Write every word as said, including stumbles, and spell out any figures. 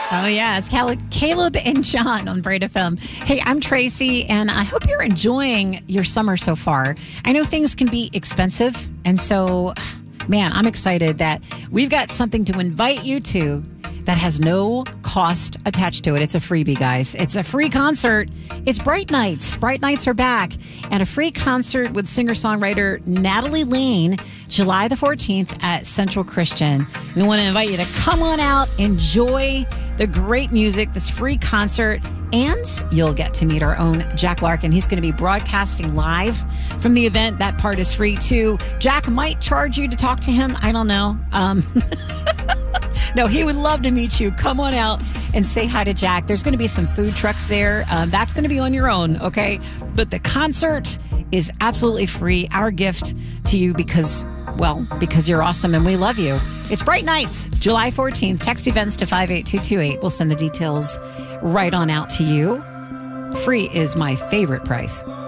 Oh, yeah. It's Cal- Caleb and John on Braid F M. Hey, I'm Tracy, and I hope you're enjoying your summer so far. I know things can be expensive, and so, man, I'm excited that we've got something to invite you to that has no cost attached to it. It's a freebie, guys. It's a free concert. It's Bright Nights. Bright Nights are back. And a free concert with singer-songwriter Natalie Lane, July the fourteenth at Central Christian. We want to invite you to come on out, enjoy the great music, this free concert, and you'll get to meet our own Jack Larkin. He's going to be broadcasting live from the event. That part is free, too. Jack might charge you to talk to him. I don't know. Um... No, he would love to meet you. Come on out and say hi to Jack. There's going to be some food trucks there. Um, that's going to be on your own, okay? But the concert is absolutely free. Our gift to you because, well, because you're awesome and we love you. It's Bright Nights, July fourteenth. Text events to five eight two two eight. We'll send the details right on out to you. Free is my favorite price.